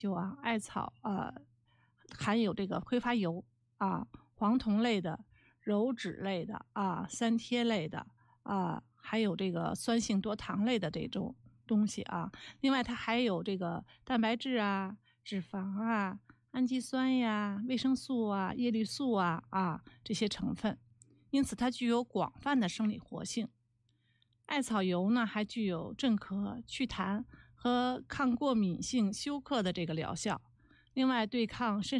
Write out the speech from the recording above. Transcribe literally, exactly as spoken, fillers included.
就啊，艾草啊含有这个挥发油啊、黄酮类的、鞣脂类的啊、三萜类的啊，还有这个酸性多糖类的这种东西啊。另外它还有这个蛋白质啊、脂肪啊、氨基酸呀、维生素啊、叶绿素啊啊这些成分，因此它具有广泛的生理活性。艾草油呢，还具有镇咳、祛痰和抗过敏性休克的这个疗效。另外，对抗肾